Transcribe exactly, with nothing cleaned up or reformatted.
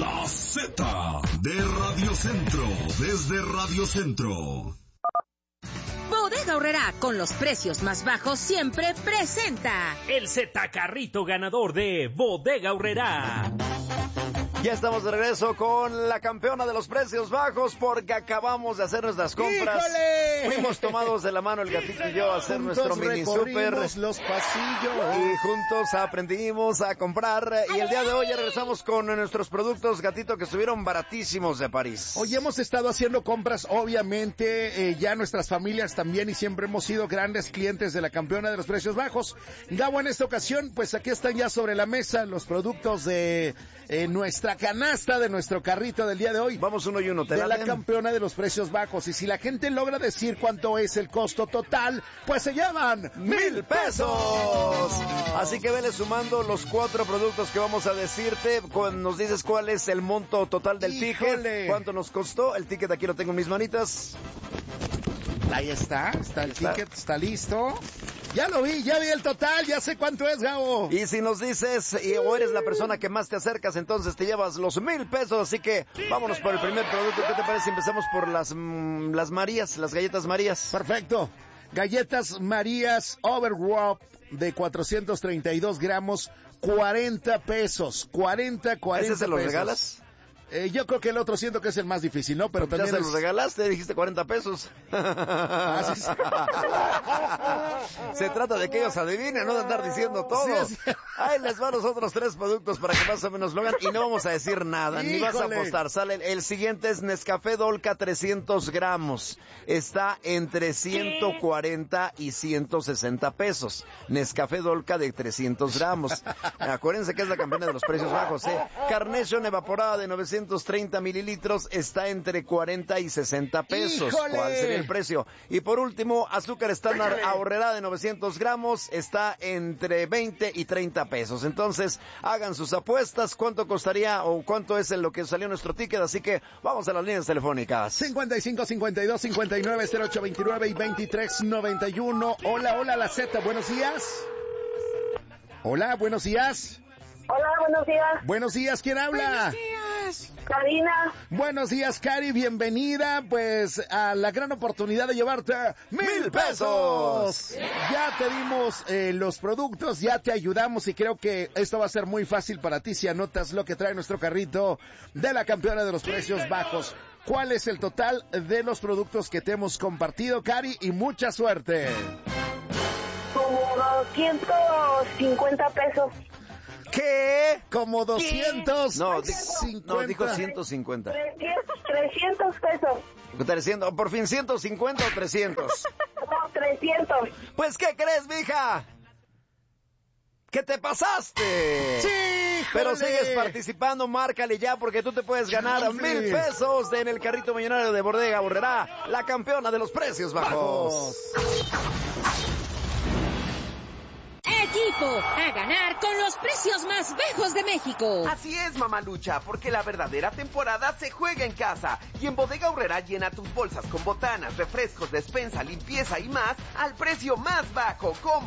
La Z de Radio Centro, desde Radio Centro. Bodega Aurrerá, con los precios más bajos siempre presenta el Z Carrito ganador de Bodega Aurrerá. Ya estamos de regreso con la campeona de los precios bajos porque acabamos de hacer nuestras compras. ¡Híjole! Fuimos tomados de la mano el gatito y yo a hacer juntos nuestro mini super. Los pasillos. Y juntos aprendimos a comprar. Y el día de hoy ya regresamos con nuestros productos, gatito, que estuvieron baratísimos de París. Hoy hemos estado haciendo compras, obviamente, eh, ya nuestras familias también, y siempre hemos sido grandes clientes de la campeona de los precios bajos. Gabo, en esta ocasión, pues aquí están ya sobre la mesa los productos de eh, nuestra canasta, de nuestro carrito del día de hoy. Vamos uno y uno, te de la laten? campeona de los precios bajos. Y si la gente logra decir cuánto es el costo total, pues se llevan mil pesos. Así que vele sumando los cuatro productos que vamos a decirte. Nos dices cuál es el monto total del ¡Híjole! ticket, cuánto nos costó. El ticket aquí lo tengo en mis manitas. Ahí está, está el está. ticket, está listo. Ya lo vi, ya vi el total, ya sé cuánto es, Gabo. Y si nos dices, y, o eres la persona que más te acercas, entonces te llevas los mil pesos. Así que vámonos por el primer producto. ¿Qué te parece si empezamos por las, mm, las Marías, las galletas Marías? Perfecto. Galletas Marías Overwrap de cuatrocientos treinta y dos gramos, cuarenta pesos. cuarenta, cuarenta ¿Ese se los pesos. regalas? Eh, yo creo que el otro siento que es el más difícil, ¿no? Pero ¿Ya también se es... los regalaste? Dijiste cuarenta pesos. Ah, sí, sí. Se trata de que ellos adivinen, no de andar diciendo todo. Sí, sí. Ahí les van los otros tres productos para que más o menos lo hagan. Y no vamos a decir nada, ¡Híjole! ni vas a apostar. Sale el, el siguiente es Nescafé Dolca trescientos gramos. Está entre ciento cuarenta y ciento sesenta pesos. Nescafé Dolca de trescientos gramos. Acuérdense que es la campeona de los precios bajos, ¿eh? Carnation evaporada de novecientos treinta mililitros está entre cuarenta y sesenta pesos. ¡Híjole! ¿Cuál sería el precio? Y por último, azúcar estándar Aurrerá de novecientos gramos está entre veinte y treinta pesos. Entonces, hagan sus apuestas. ¿Cuánto costaría o cuánto es en lo que salió nuestro ticket? Así que vamos a las líneas telefónicas. cincuenta y cinco, cincuenta y dos, cincuenta y nueve, cero ocho veintinueve y veintitrés noventa y uno. Hola, hola, la Z, buenos días. Hola, buenos días. Hola, buenos días. Buenos días, ¿quién habla? Karina. Buenos días, Cari, bienvenida, pues, a la gran oportunidad de llevarte mil pesos. Ya te dimos eh, los productos, ya te ayudamos y creo que esto va a ser muy fácil para ti si anotas lo que trae nuestro carrito de la campeona de los precios bajos. ¿Cuál es el total de los productos que te hemos compartido, Cari? Y mucha suerte. Como doscientos cincuenta pesos. ¿Qué? Como doscientos No, di- cincuenta. no, dijo ciento cincuenta. trescientos, trescientos pesos. trescientos, por fin ciento cincuenta o trescientos. No, trescientos. Pues, ¿qué crees, mija? ¿Qué te pasaste? ¡Sí! Pero ¡Híjole! sigues participando, márcale ya porque tú te puedes ganar ¡Híjole! mil pesos de en el carrito millonario de Bodega Aurrerá, la campeona de los precios bajos. Equipo a ganar con los precios más bajos de México. Así es, mamalucha, porque la verdadera temporada se juega en casa. Y en Bodega Aurrerá llena tus bolsas con botanas, refrescos, despensa, limpieza y más al precio más bajo. ¿Cómo?